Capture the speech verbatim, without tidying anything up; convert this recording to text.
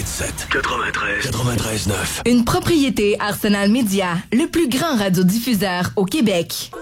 quatre-vingt-sept, quatre-vingt-treize, quatre-vingt-treize neuf. Une propriété Arsenal Média, le plus grand radiodiffuseur au Québec.